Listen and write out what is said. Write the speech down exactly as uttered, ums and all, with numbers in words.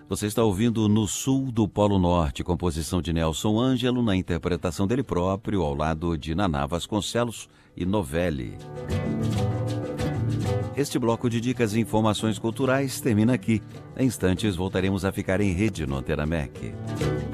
Você está ouvindo No Sul do Polo Norte, composição de Nelson Ângelo, na interpretação dele próprio, ao lado de Naná Vasconcelos e Novelli. Este bloco de dicas e informações culturais termina aqui. Em instantes voltaremos a ficar em rede no Antena M E C.